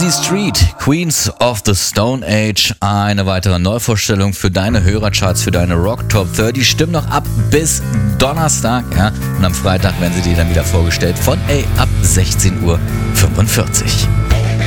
Easy Street, Queens of the Stone Age. Eine weitere Neuvorstellung für deine Hörercharts, für deine Rock Top 30. Stimmen noch ab bis Donnerstag. Ja? Und am Freitag werden sie dir dann wieder vorgestellt ab 16:45 Uhr.